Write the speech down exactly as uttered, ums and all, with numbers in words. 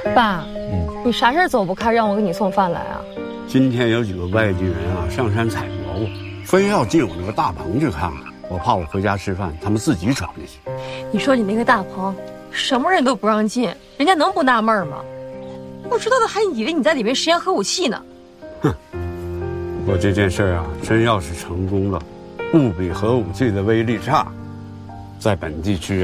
爸，嗯，你啥事儿走不开，让我给你送饭来啊？ 今天有几个外地人啊上山采蘑菇，非要进我那个大棚去看看，我怕我回家吃饭，他们自己闯进去。 你说你那个大棚，什么人都不让进，人家能不纳闷吗？不知道的还以为你在里面实验核武器呢。 哼，不过这件事啊，真要是成功了，不比核武器的威力差，在本地区